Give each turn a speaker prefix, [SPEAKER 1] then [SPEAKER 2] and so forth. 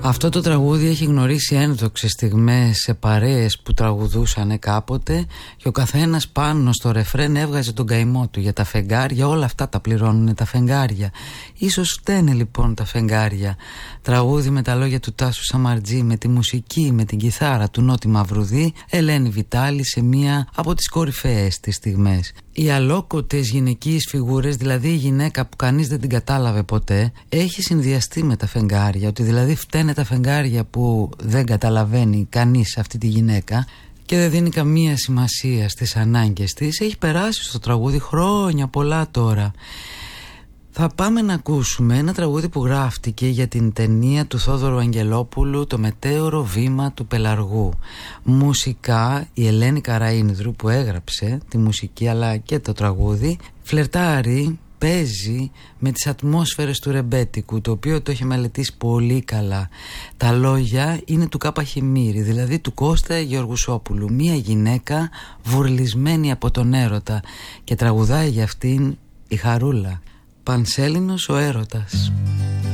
[SPEAKER 1] Αυτό το τραγούδι έχει γνωρίσει ένδοξες στιγμές σε παρέες που τραγουδούσαν κάποτε και ο καθένας πάνω στο ρεφρέν έβγαζε τον καημό του για τα φεγγάρια. Όλα αυτά τα πληρώνουν τα φεγγάρια. Ίσως φταίνε λοιπόν τα φεγγάρια. Τραγούδι με τα λόγια του Τάσου Σαμαρτζή, με τη μουσική, με την κιθάρα του Νότι Μαυρουδή, Ελένη Βιτάλη σε μία από τις κορυφαίες της στιγμές. Οι αλόκοτες γυναικείες φιγούρες, δηλαδή η γυναίκα που κανείς δεν την κατάλαβε ποτέ, έχει συνδυαστεί με τα φεγγάρια, ότι δηλαδή φταίνε τα φεγγάρια που δεν καταλαβαίνει κανείς αυτή τη γυναίκα και δεν δίνει καμία σημασία στις ανάγκες της. Έχει περάσει στο τραγούδι χρόνια πολλά τώρα. Θα πάμε να ακούσουμε ένα τραγούδι που γράφτηκε για την ταινία του Θόδωρου Αγγελόπουλου, το μετέωρο βήμα του Πελαργού. Μουσικά η Ελένη Καραΐνδρου που έγραψε τη μουσική αλλά και το τραγούδι φλερτάρει, παίζει με τις ατμόσφαιρες του ρεμπέτικου, το οποίο το έχει μελετήσει πολύ καλά. Τα λόγια είναι του Κάπα Χιμήρη, δηλαδή του Κώστα Γεωργουσόπουλου, μια γυναίκα βουρλισμένη από τον έρωτα, και τραγουδάει για αυτήν η Χαρούλα. Πανσέλινος ο έρωτας.